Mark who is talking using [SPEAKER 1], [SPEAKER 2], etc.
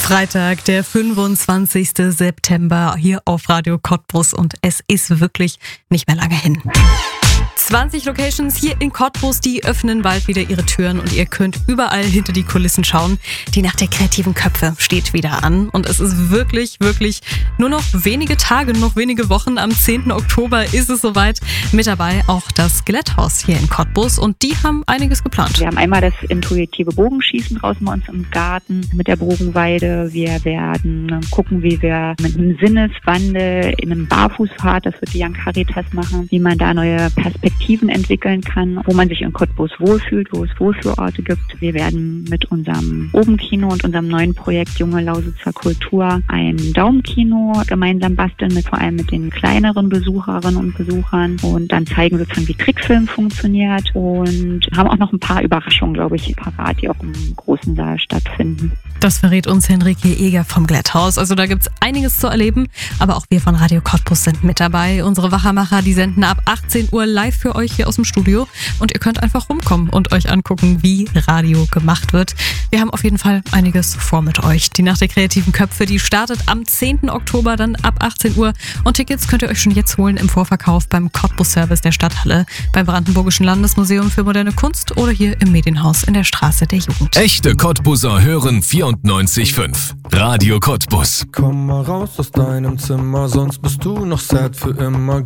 [SPEAKER 1] Freitag, der 25. September hier auf Radio Cottbus und es ist wirklich nicht mehr lange hin. 20 Locations hier in Cottbus, die öffnen bald wieder ihre Türen und ihr könnt überall hinter die Kulissen schauen. Die Nacht der kreativen Köpfe steht wieder an und es ist wirklich nur noch wenige Tage, noch wenige Wochen. Am 10. Oktober ist es soweit. Mit dabei auch das Skeletthaus hier in Cottbus und die haben einiges geplant.
[SPEAKER 2] Wir haben einmal das intuitive Bogenschießen draußen bei uns im Garten mit der Bogenweide. Wir werden gucken, wie wir mit einem Sinneswandel in einem Barfußpfad, das wird die Young Caritas machen, wie man da neue Perspektiven entwickeln kann, wo man sich in Cottbus wohlfühlt, wo es Wohlfühlorte gibt. Wir werden mit unserem Obenkino und unserem neuen Projekt Junge Lausitzer Kultur ein Daumenkino gemeinsam basteln, vor allem mit den kleineren Besucherinnen und Besuchern und dann zeigen sozusagen, wie Trickfilm funktioniert und haben auch noch ein paar Überraschungen, glaube ich, parat, die auch im großen Saal stattfinden.
[SPEAKER 1] Das verrät uns Henrike Eger vom Skeletthaus. Also da gibt's einiges zu erleben, aber auch wir von Radio Cottbus sind mit dabei. Unsere Wachermacher, die senden ab 18 Uhr live für euch hier aus dem Studio und ihr könnt einfach rumkommen und euch angucken, wie Radio gemacht wird. Wir haben auf jeden Fall einiges vor mit euch. Die Nacht der kreativen Köpfe, die startet am 10. Oktober dann ab 18 Uhr und Tickets könnt ihr euch schon jetzt holen im Vorverkauf beim Cottbus-Service der Stadthalle, beim Brandenburgischen Landesmuseum für moderne Kunst oder hier im Medienhaus in der Straße der Jugend.
[SPEAKER 3] Echte Cottbuser hören 94.5 Radio Cottbus.
[SPEAKER 4] Komm mal raus aus deinem Zimmer, sonst bist du noch sad für immer.